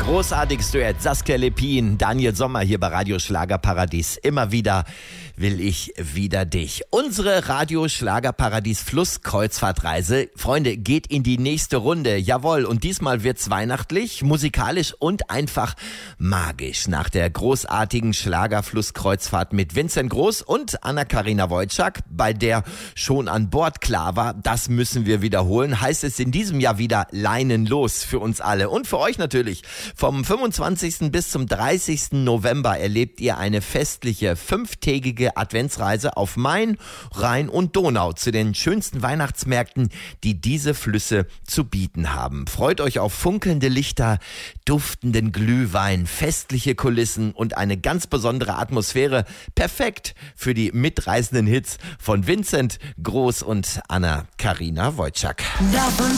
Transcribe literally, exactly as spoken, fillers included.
Großartiges Duett, Saskia Lepin, Daniel Sommer hier bei Radio Schlagerparadies. Immer wieder will ich wieder dich. Unsere Radio Schlagerparadies Flusskreuzfahrtreise, Freunde, geht in die nächste Runde. Jawohl, und diesmal wird's weihnachtlich, musikalisch und einfach magisch. Nach der großartigen Schlagerflusskreuzfahrt mit Vincent Groß und Anna-Karina Wojcik, bei der schon an Bord klar war, das müssen wir wiederholen, heißt es in diesem Jahr wieder Leinen los für uns alle und für euch natürlich. Vom fünfundzwanzigsten bis zum dreißigsten November erlebt ihr eine festliche fünftägige Adventsreise auf Main, Rhein und Donau zu den schönsten Weihnachtsmärkten, die diese Flüsse zu bieten haben. Freut euch auf funkelnde Lichter, duftenden Glühwein, festliche Kulissen und eine ganz besondere Atmosphäre. Perfekt für die mitreißenden Hits von Vincent Groß und Anna-Karina Wojcik.